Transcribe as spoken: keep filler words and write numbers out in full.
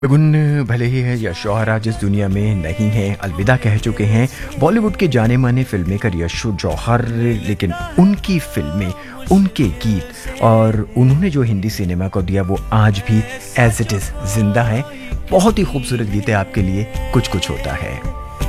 गुन भले ही है यश जौहर आज इस दुनिया में नहीं है, अलविदा कह चुके हैं बॉलीवुड के जाने माने फिल्म मेकर यश जौहर, लेकिन उनकी फिल्में, उनके गीत और उन्होंने जो हिंदी सिनेमा को दिया वो आज भी एज इट इज़ जिंदा है। बहुत ही खूबसूरत गीत है आपके लिए, कुछ कुछ होता है।